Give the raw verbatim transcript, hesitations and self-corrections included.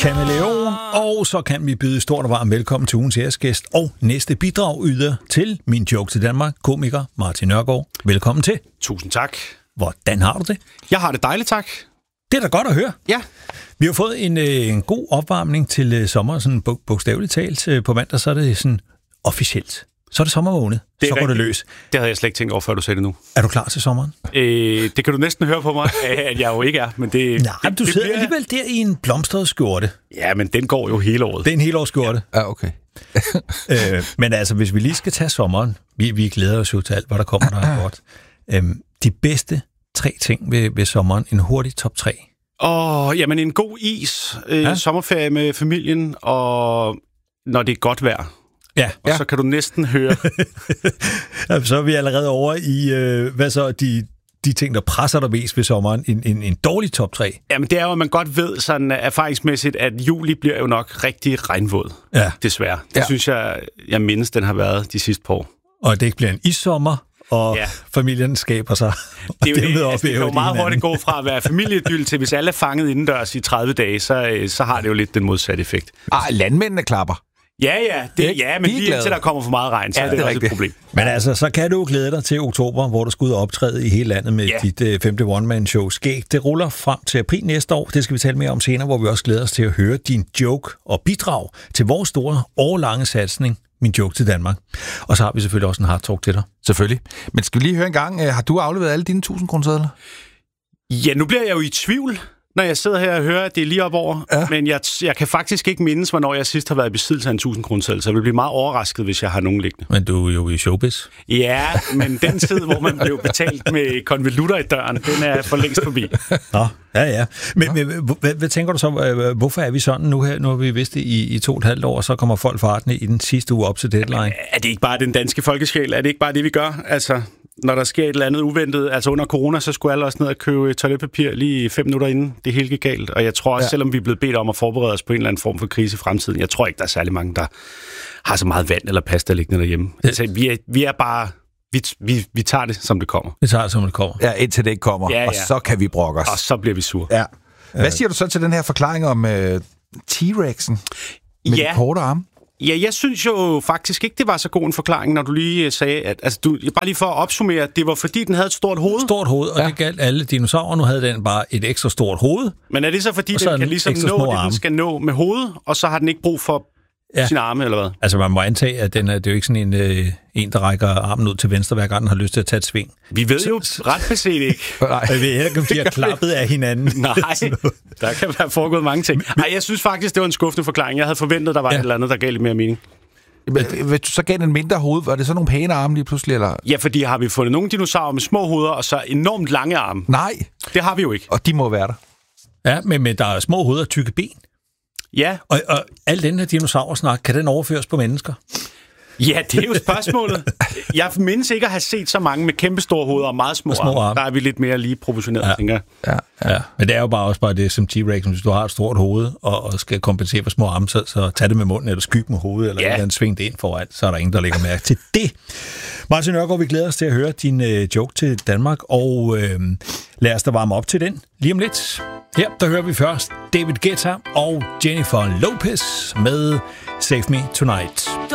Kameleon, og så kan vi byde stort og varmt velkommen til ugens æresgæst og næste bidrag yder til Min Joke til Danmark, komiker Martin Nørgaard. Velkommen til. Tusind tak. Hvordan har du det? Jeg har det dejligt, tak. Det er da godt at høre. Ja. Vi har fået en, en god opvarmning til sommer, sådan bogstaveligt talt. På mandag så er det sådan officielt. Så er det sommermåned. Så går det løs. Det havde jeg slet ikke tænkt over, før du sagde det nu. Er du klar til sommeren? Øh, det kan du næsten høre på mig, at jeg jo ikke er. Men det, Nej, det, du det sidder bliver... alligevel der i en blomstret skjorte. Ja, men den går jo hele året. Det er en helårsskjorte. Ja, ja okay. øh, men altså, hvis vi lige skal tage sommeren, vi, vi glæder os jo til alt, hvad der kommer, der er godt. Øhm, de bedste tre ting ved, ved sommeren, en hurtig top tre. Åh, oh, jamen en god is, øh, ja. Sommerferie med familien, og når det er godt vejr. Ja. Og ja. Så kan du næsten høre... Så er vi allerede over i, øh, hvad så, de, de ting, der presser dig mest ved sommeren. En, en, en dårlig top tre. Jamen det er jo, at man godt ved sådan erfaringsmæssigt, at juli bliver jo nok rigtig regnvåd. Ja. Desværre. Det ja. synes jeg, jeg mindes, den har været de sidste par år. Og det ikke bliver en issommer, og ja. familien skaber sig. Det er jo, det, altså, det kan jo meget hurtigt gå fra at være familieidyl til, hvis alle er fanget indendørs i tredive dage, så, så har det jo lidt den modsatte effekt. Ah, landmændene klapper. Ja, ja, det, ja, men lige indtil der kommer for meget regn, så ja, er det, det er også et problem. Men altså, så kan du glæde dig til oktober, hvor du skal ud og optræde i hele landet med ja. dit uh, femte one-man-show Skæg. Det ruller frem til april næste år. Det skal vi tale mere om senere, hvor vi også glæder os til at høre din joke og bidrag til vores store, årlange satsning, Min Joke til Danmark. Og så har vi selvfølgelig også en hard talk til dig. Selvfølgelig. Men skal vi lige høre en gang, har du afleveret alle dine tusind kronesedler? Ja, nu bliver jeg jo i tvivl, når jeg sidder her og hører, at det er lige op over. Ja. Men jeg, jeg kan faktisk ikke mindes, hvornår jeg sidst har været i besiddelse af en tusind kroneseddel, så jeg vil blive meget overrasket, hvis jeg har nogen liggende. Men du er jo i showbiz. Ja, men den tid, hvor man blev betalt med konvolutter i døren, den er for længst forbi. Nå, ja, ja. Men, men hvad, hvad tænker du så, hvorfor er vi sådan nu her? Nu har vi vidst det i, i to og et halvt år, og så kommer folk fartende i den sidste uge op til deadline. Jamen, er det ikke bare den danske folkesjæl? Er det ikke bare det, vi gør? Altså... Når der sker et eller andet uventet, altså under corona, så skulle alle også ned og købe toiletpapir lige fem minutter inden det hele gik galt. Og jeg tror også, ja. selvom vi er blevet bedt om at forberede os på en eller anden form for krise i fremtiden, jeg tror ikke, der er særlig mange, der har så meget vand eller pasta liggende derhjemme. Ja. Altså, vi, er, vi er bare... Vi, vi, vi tager det, som det kommer. Vi tager det, som det kommer. Ja, indtil det ikke kommer. Ja, ja. Og så kan vi brokke os. Og så bliver vi sure. Ja. Hvad siger du så til den her forklaring om uh, T-Rex'en med ja. de korte arme? Ja, jeg synes jo faktisk ikke, det var så god en forklaring, når du lige sagde, at altså, du, bare lige for at opsummere, det var fordi, den havde et stort hoved. Stort hoved, og ja. det galt alle dinosaurer. Nu havde den bare et ekstra stort hoved. Men er det så fordi, den kan ligesom nå det, den skal nå med hovedet, og så har den ikke brug for ja. sine arme, eller hvad? Altså, man må antage, at den er, det er jo ikke sådan en, øh, en, der rækker armen ud til venstre, hver gang den har lyst til at tage et sving. Vi ved så, jo ret beset ikke. Nej, vi ved ikke, om de har klappet af hinanden. Nej, der kan være foregået mange ting. Nej, jeg synes faktisk, det var en skuffende forklaring. Jeg havde forventet, der var ja. et eller andet, der gav lidt mere mening. Hvis du så gav en mindre hoved, var det så nogle pæne arme lige pludselig? Eller? Ja, fordi har vi fundet nogle dinosaurer med små hoveder, og så enormt lange arme. Nej. Det har vi jo ikke. Og de må være der. Ja, men, men der er små hoveder og tykke ben. Ja. Og, og al den her dinosaursnak, kan den overføres på mennesker? Ja, det er jo spørgsmålet. Jeg mindes ikke at have set så mange med kæmpe store hoveder og meget små, små arme. Der er vi lidt mere lige proportioneret, ja. tænker jeg. Ja, ja. ja, men det er jo bare også bare det som T-Rex, hvis du har et stort hoved og, og skal kompensere for små arme, så, så tag det med munden eller skyg med hovedet, eller ja. en sving det ind foran, så er der ingen, der lægger mærke til det. Martin Nørgaard, vi glæder os til at høre din øh, joke til Danmark, og øh, lad os da varme op til den lige om lidt. Her, der hører vi først David Guetta og Jennifer Lopez med Save Me Tonight.